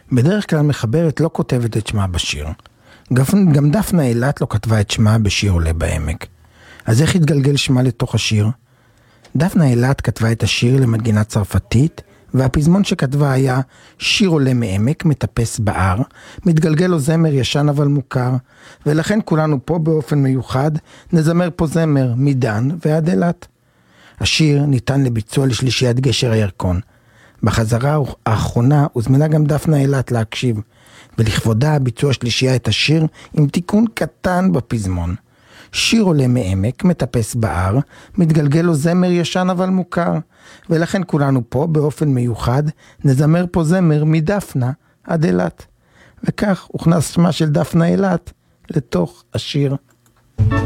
בדרך כלל מחברת לא כותבת את שמה בשיר. גם דפנה אילת לא כתבה את שמה בשיר עולה בעמק. אז איך התגלגל שמה לתוך השיר? דפנה אילת כתבה את השיר למנגינה צרפתית, והפזמון שכתבה היה שיר עולה מעמק, מטפס בהר, מתגלגל לו זמר ישן אבל מוכר, ולכן כולנו פה באופן מיוחד נזמר פה זמר מדן ועד אילת. השיר ניתן לביצוע לשלישיית גשר הירקון. בחזרה האחרונה הוזמנה גם דפנה אילת להקשיב, ולכבודה ביצוע שלישייה את השיר עם תיקון קטן בפזמון. שיר עולה מעמק, מטפס בהר, מתגלגל לו זמר ישן אבל מוכר, ולכן כולנו פה באופן מיוחד נזמר פה זמר מדפנה עד אילת. וכך הוכנס שמה של דפנה אילת לתוך השיר.